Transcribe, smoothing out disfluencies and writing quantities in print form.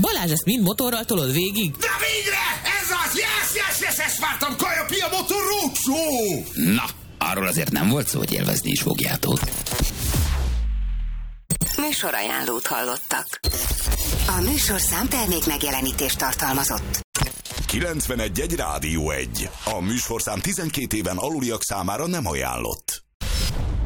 Balázs, ezt mind motorral tolod végig? De végre! Ez az! Yes, ezt vártam! Kaja Pia Motor Roadshow! Na, arról azért nem volt szó, hogy élvezni is fogjátok. Műsorajánlót hallottak. A műsorszám termék megjelenítést tartalmazott. 91.1 Rádió 1. A műsorszám 12 éven aluliak számára nem ajánlott.